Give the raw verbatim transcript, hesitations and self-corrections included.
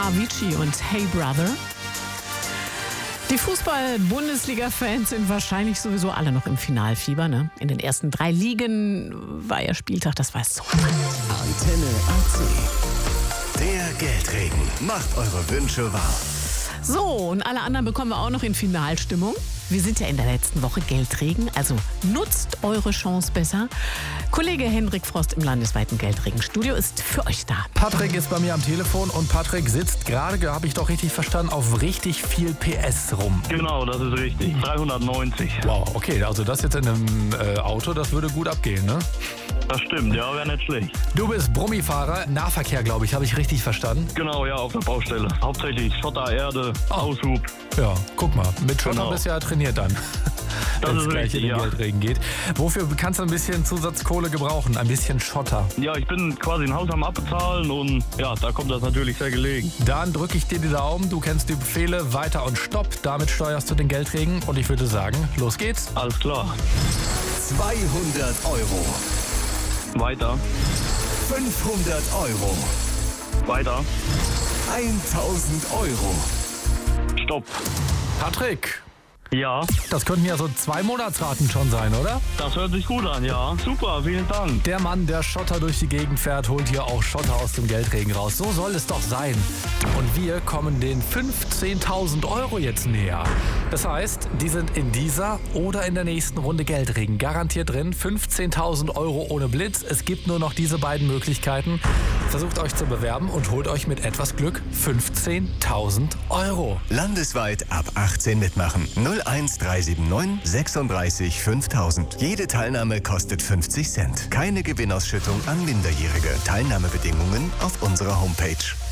Avicii und Hey Brother. Die Fußball-Bundesliga-Fans sind wahrscheinlich sowieso alle noch im Finalfieber. Ne? In den ersten drei Ligen war ja Spieltag, das war so. Antenne A C. Der Geldregen macht eure Wünsche wahr. So, und alle anderen bekommen wir auch noch in Finalstimmung. Wir sind ja in der letzten Woche Geldregen, also nutzt eure Chance besser. Kollege Hendrik Frost im landesweiten Geldregenstudio ist für euch da. Patrick ist bei mir am Telefon und Patrick sitzt gerade, habe ich doch richtig verstanden, auf richtig viel P S rum. Genau, das ist richtig. dreihundertneunzig. Wow, okay, also das jetzt in einem äh, Auto, das würde gut abgehen, ne? Das stimmt, ja, wäre nicht schlecht. Du bist Brummifahrer, Nahverkehr, glaube ich, habe ich richtig verstanden? Genau, ja, auf der Baustelle. Hauptsächlich Schotter, Erde, Oh. Aushub. Ja, guck mal, mit Schotter Genau. bist du ja trainiert dann, Das wenn es ist gleich richtig, in den ja. Geldregen geht. Wofür kannst du ein bisschen Zusatzkohle gebrauchen? Ein bisschen Schotter. Ja, ich bin quasi ein Haus am Abbezahlen und ja, da kommt das natürlich sehr gelegen. Dann drücke ich dir die Daumen, du kennst die Befehle, weiter und stopp. Damit steuerst du den Geldregen und ich würde sagen, los geht's. Alles klar. zweihundert Euro. Weiter, fünfhundert Euro. weiter, tausend Euro. stopp. Patrick, Ja, das könnten ja so zwei Monatsraten schon sein, oder? das hört sich gut an, ja. Super, vielen Dank. Der Mann, der Schotter durch die Gegend fährt, holt hier auch Schotter aus dem Geldregen raus. So soll es doch sein. Und wir kommen den fünfzehntausend Euro jetzt näher. Das heißt, die sind in dieser oder in der nächsten Runde Geldregen garantiert drin. fünfzehntausend Euro ohne Blitz. Es gibt nur noch diese beiden Möglichkeiten. Versucht euch zu bewerben und holt euch mit etwas Glück fünfzehntausend Euro. Landesweit ab achtzehn mitmachen. null eins drei sieben neun sechsunddreißig fünftausend. Jede Teilnahme kostet fünfzig Cent. Keine Gewinnausschüttung an Minderjährige. Teilnahmebedingungen auf unserer Homepage.